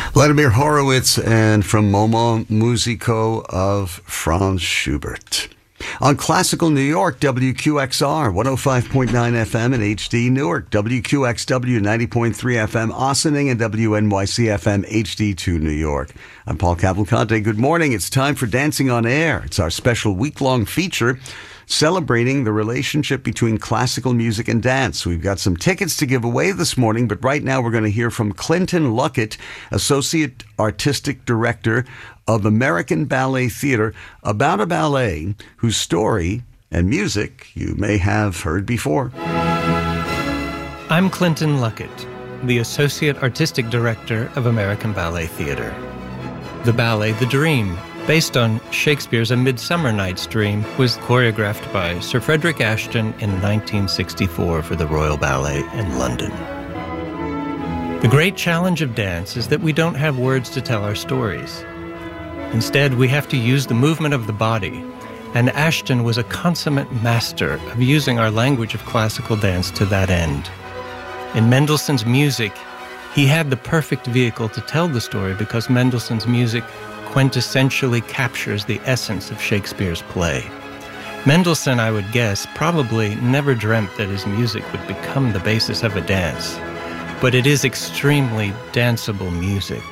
Vladimir Horowitz and from Moment Musico of Franz Schubert. On Classical New York, WQXR, 105.9 FM in HD, Newark, WQXW, 90.3 FM, Ossining, and WNYC FM, HD2, New York. I'm Paul Cavalcante. Good morning. It's time for Dancing on Air. It's our special week-long feature celebrating the relationship between classical music and dance. We've got some tickets to give away this morning, but right now we're going to hear from Clinton Luckett, Associate Artistic Director of American Ballet Theater, about a ballet whose story and music you may have heard before. I'm Clinton Luckett, the Associate Artistic Director of American Ballet Theater. The ballet The Dream, based on Shakespeare's A Midsummer Night's Dream, was choreographed by Sir Frederick Ashton in 1964 for the Royal Ballet in London. The great challenge of dance is that we don't have words to tell our stories. Instead, we have to use the movement of the body, and Ashton was a consummate master of using our language of classical dance to that end. In Mendelssohn's music, he had the perfect vehicle to tell the story because Mendelssohn's music quintessentially captures the essence of Shakespeare's play. Mendelssohn, I would guess, probably never dreamt that his music would become the basis of a dance, but it is extremely danceable music.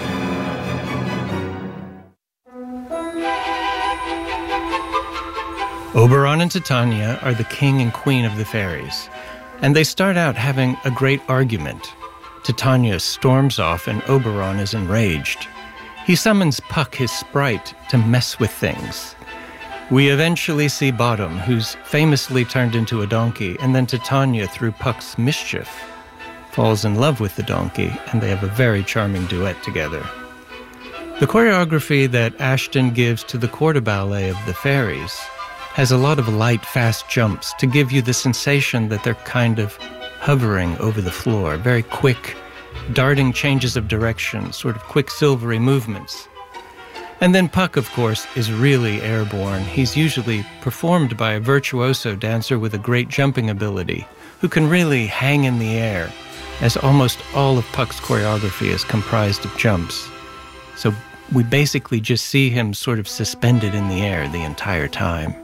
Oberon and Titania are the king and queen of the fairies, and they start out having a great argument. Titania storms off and Oberon is enraged. He summons Puck, his sprite, to mess with things. We eventually see Bottom, who's famously turned into a donkey, and then Titania, through Puck's mischief, falls in love with the donkey, and they have a very charming duet together. The choreography that Ashton gives to the quarter ballet of the fairies has a lot of light, fast jumps to give you the sensation that they're kind of hovering over the floor, very quick, darting changes of direction, sort of quick silvery movements. And then Puck, of course, is really airborne. He's usually performed by a virtuoso dancer with a great jumping ability, who can really hang in the air, as almost all of Puck's choreography is comprised of jumps. So we basically just see him sort of suspended in the air the entire time.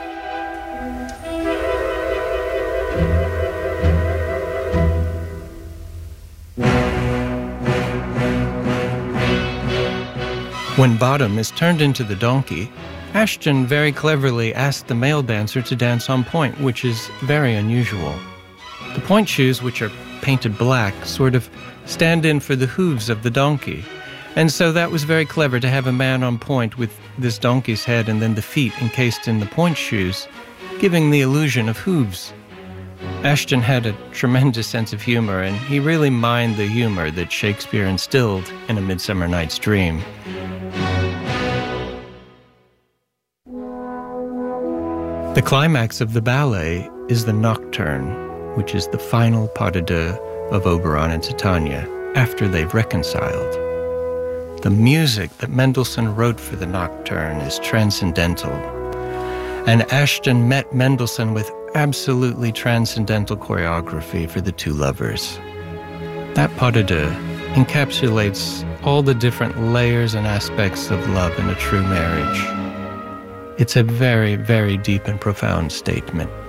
When Bottom is turned into the donkey, Ashton very cleverly asked the male dancer to dance on point, which is very unusual. The point shoes, which are painted black, sort of stand in for the hooves of the donkey. And so that was very clever to have a man on point with this donkey's head and then the feet encased in the point shoes, giving the illusion of hooves. Ashton had a tremendous sense of humor, and he really mined the humor that Shakespeare instilled in A Midsummer Night's Dream. The climax of the ballet is the Nocturne, which is the final pas de deux of Oberon and Titania after they've reconciled. The music that Mendelssohn wrote for the Nocturne is transcendental, and Ashton met Mendelssohn with absolutely transcendental choreography for the two lovers. That pas de deux encapsulates all the different layers and aspects of love in a true marriage. It's a very, very deep and profound statement.